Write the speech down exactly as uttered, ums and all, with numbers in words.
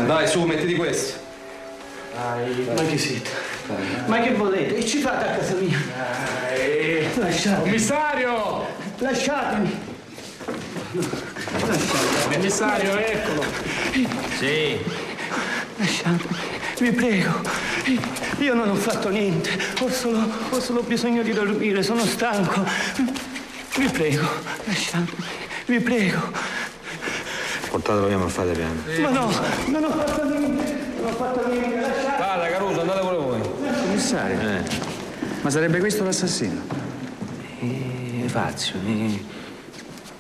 Dai, su, mettiti questo. Dai, ma che siete? Ma che volete? E ci fate a casa mia? Dai. Lasciatemi. Commissario! Lasciatemi. Lasciatemi. Commissario, eccolo. Sì. Lasciatemi, vi prego. Io non ho fatto niente. Ho solo, ho solo bisogno di dormire, sono stanco. Vi prego, lasciatemi, vi prego. Portatelo via, ma fate piano. Ma no, non ho fatto niente. Non ho fatto niente, lasciatemi. Vada, Caruso, andate pure voi. Commissario, Eh. ma sarebbe questo l'assassino? E Fazio, eh.